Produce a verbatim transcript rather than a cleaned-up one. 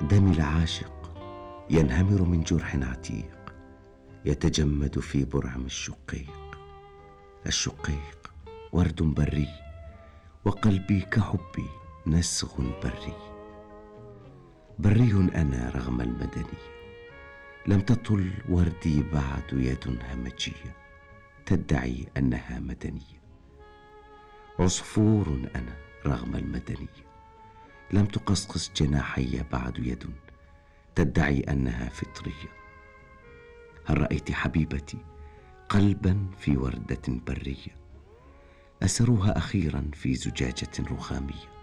دمي العاشق ينهمر من جرح عتيق، يتجمد في برعم الشقيق. الشقيق ورد بري، وقلبي كحبي نسغ بري. بري أنا رغم المدنية، لم تطل وردي بعد يد همجية تدعي أنها مدنية. عصفور أنا رغم المدنية، لم تقصقص جناحي بعد يد تدعي أنها فطرية. هل رأيت حبيبتي قلبا في وردة برية، أسروها أخيرا في زجاجة رخامية؟